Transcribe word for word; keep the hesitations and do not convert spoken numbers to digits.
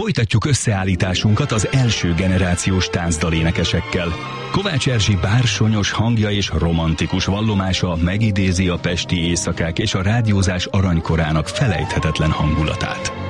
Folytatjuk összeállításunkat az első generációs táncdalénekesekkel. Kovács Erzsi bársonyos hangja és romantikus vallomása megidézi a pesti éjszakák és a rádiózás aranykorának felejthetetlen hangulatát.